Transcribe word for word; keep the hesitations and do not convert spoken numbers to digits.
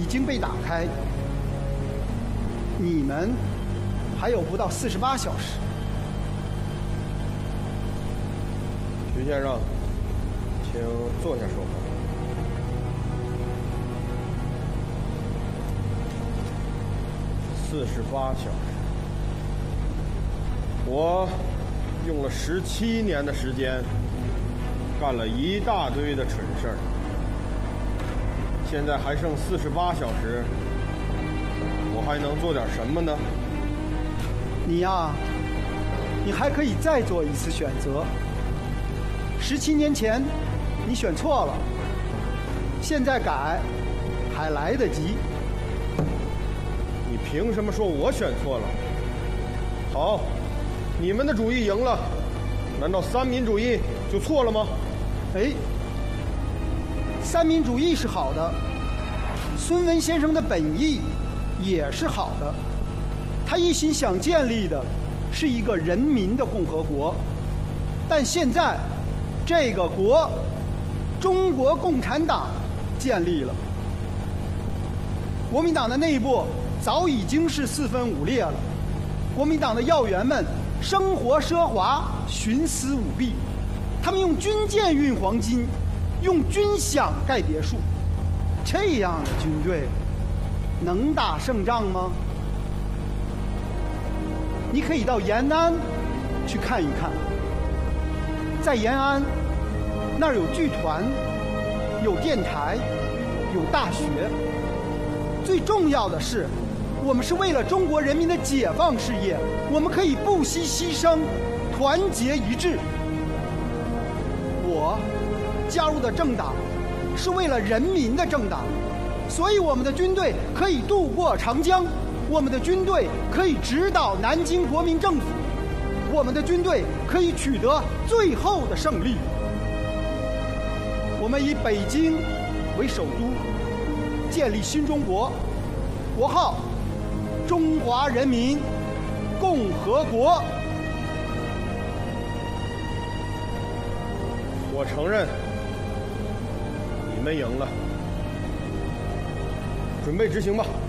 经被打开，你们还有不到四十八小时。 徐先生，请坐下说话。四十八小时，我用了十七年的时间，干了一大堆的蠢事儿。现在还剩四十八小时，我还能做点什么呢？ 你呀，你还可以再做一次选择。十七年前你选错了，现在改还来得及。 你凭什么说我选错了？好，你们的主意赢了，难道三民主义就错了吗？ 哎，三民主义是好的，孙文先生的本意也是好的，他一心想建立的是一个人民的共和国，但现在这个国，中国共产党建立了，国民党的内部早已经是四分五裂了，国民党的要员们生活奢华，徇私舞弊，他们用军舰运黄金，用军饷盖别墅，这样的军队能打胜仗吗？你可以到延安去看一看，在延安那儿有剧团，有电台，有大学，最重要的是我们是为了中国人民的解放事业，我们可以不惜牺牲，团结一致。我加入的政党是为了人民的政党，所以我们的军队可以渡过长江，我们的军队可以指导南京国民政府，我们的军队可以取得最后的胜利。我们以北京为首都，建立新中国，国号中华人民共和国。 我承认，你们赢了，准备执行吧。